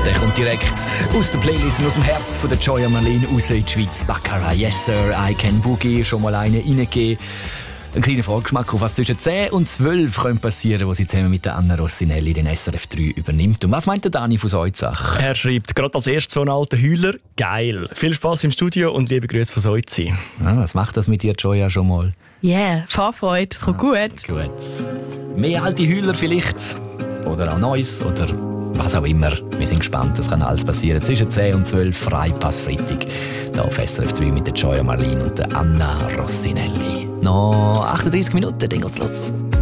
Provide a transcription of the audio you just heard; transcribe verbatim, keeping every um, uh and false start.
Der kommt direkt aus der Playlist und aus dem Herz von der Joya Marlene raus in die Schweiz. Baccarat, Yes Sir, I Can Boogie, schon mal einen reingegeben. Ein kleiner Vorgeschmack auf was zwischen zehn und zwölf könnte passieren, wo sie zusammen mit der Anna Rossinelli den S R F drei übernimmt. Und was meint der Dani von Soizach? Er schreibt gerade als erstes so einen alten Heuler. Geil. Viel Spass im Studio und liebe Grüße von Soizi. Ja, was macht das mit dir, Joya, schon mal? Ja, yeah, Fahrfreude, das kommt ah, gut. Gut. Mehr alte Heuler vielleicht. Oder auch Neues. Oder was auch immer. Wir sind gespannt, das kann alles passieren. Zwischen zehn und zwölf, Freipass Freitag. Hier auf S R F drei mit der Joya Marlene und der Anna Rossinelli. Noch achtunddreißig Minuten, dann geht's los.